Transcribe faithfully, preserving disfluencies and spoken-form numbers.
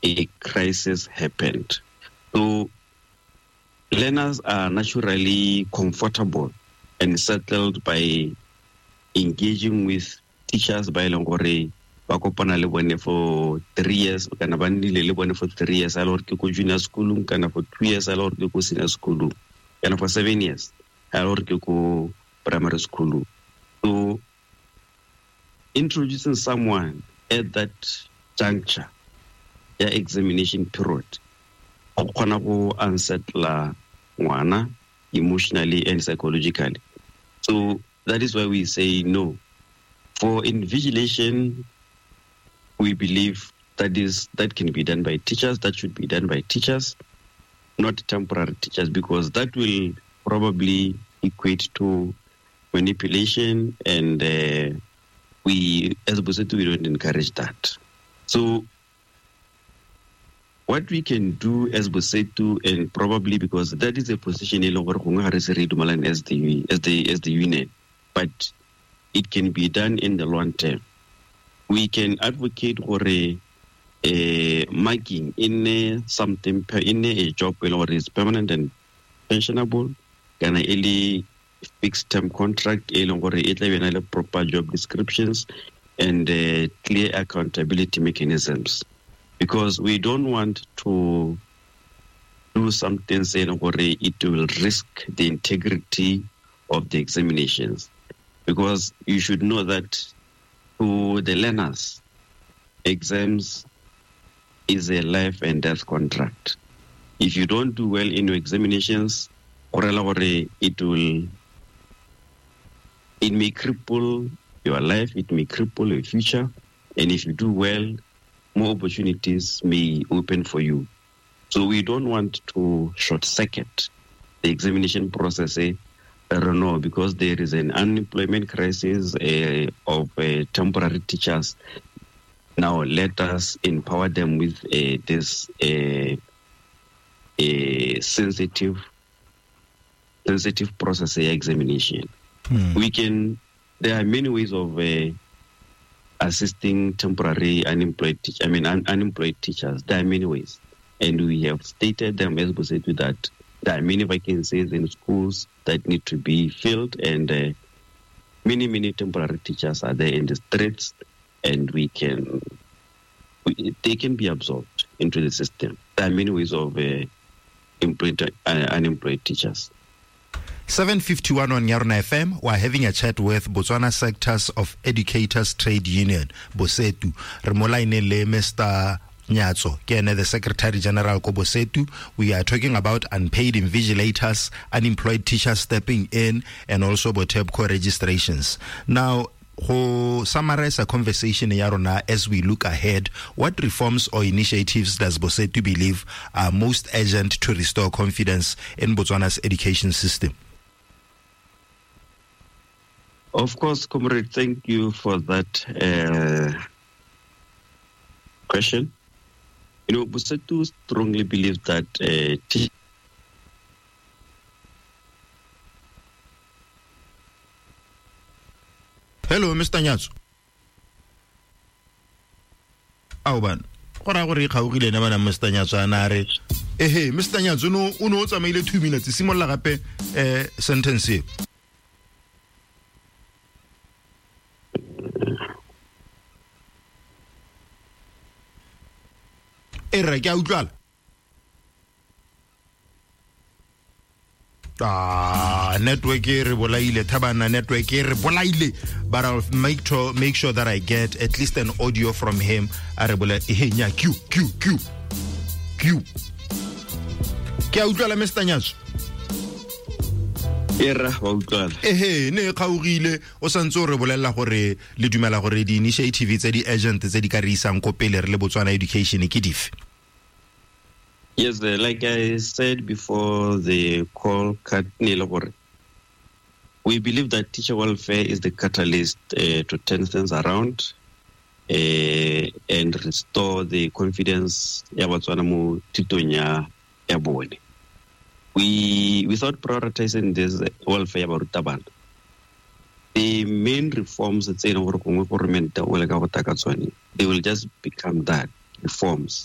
a crisis happened. So learners are naturally comfortable and settled by engaging with teachers by Longore, Bakopana Lebone for three years, Kanabani Lebone for three years, I Lord Kiko Junior School, Kana for two years, I Lord Kiko Senior School, Kana for seven years, I Lord Kiko Primary School. So introducing someone at that juncture, their examination period, go unsettle ngwana emotionally and psychologically. So that is why we say no. For invigilation, we believe that is that can be done by teachers. That should be done by teachers, not temporary teachers, because that will probably equate to manipulation, and uh, we, as Bosetu, we don't encourage that. So what we can do as Bosetu, and probably because that is a position as the as the as the union, but it can be done in the long term. We can advocate for a, a marking in a, something in a job where is permanent and pensionable, can a fixed term contract, a proper job descriptions, and uh, clear accountability mechanisms. Because we don't want to do something saying it will risk the integrity of the examinations. Because you should know that to the learners, exams is a life and death contract. If you don't do well in your examinations, it will it may cripple your life, it may cripple your future, and if you do well, more opportunities may open for you. So we don't want to short-circuit the examination process. Eh? I don't know, because there is an unemployment crisis uh, of uh, temporary teachers. Now let us empower them with uh, this uh, uh, sensitive, sensitive process uh, examination. Hmm. We can. There are many ways of uh, assisting temporary unemployed teachers. I mean, un- unemployed teachers. There are many ways, and we have stated them as we said that there are many vacancies in schools that need to be filled, and uh, many, many temporary teachers are there in the streets, and we can, we, they can be absorbed into the system. There are many ways of uh, employed, uh, unemployed teachers. seven fifty-one on Yarona F M, we're having a chat with Botswana Sectors of Educators Trade Union, Bosetu. Remolaine le Mister Nyatso, Kene, the Secretary General ko Bosetu. We are talking about unpaid invigilators, unemployed teachers stepping in, and also Botebco registrations. Now, to summarize a conversation in Yarona as we look ahead, what reforms or initiatives does Bosetu believe are most urgent to restore confidence in Botswana's education system? Of course, Comrade, thank you for that uh, question. You know, Bosetu strongly believes that uh, t- Hello, Mister Nyatso. Auban. Gora gore khaogile na bana Mister Nyatso anare. Eh hey, Mister Nyatso no uno tsamaile two minutes simolla gape eh sentence e. Era ke a utlwala. Ah, network e re bolaile thabana network e re bolaile, but I'll make to make sure that I get at least an audio from him. A re bola e nya q q q q ke a utlwala Mister Nyatso. Era wa utlwala. Ehe ne khaogile o santse o re bolella gore le dumela gore di initiative tse di agent tse di ka re isang ko pele re le Botswana education ke dife? Yes, uh, like I said before the call, we believe that teacher welfare is the catalyst uh, to turn things around uh, and restore the confidence ya Botswana mo titonya ya bone. We, without prioritizing this welfare ya barutabana, the main reforms that say they will just become that reforms.